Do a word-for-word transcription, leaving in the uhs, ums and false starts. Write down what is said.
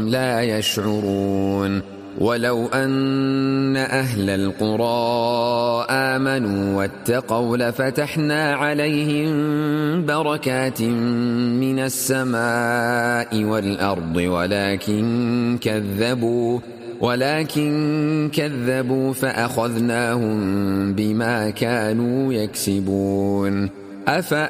لا يشعرون ولو أن أهل القرى آمنوا واتقوا لفتحنا عليهم بركات من السماء والأرض ولكن كذبوا ولكن كذبوا فأخذناهم بما كانوا يكسبون. أفأمنوا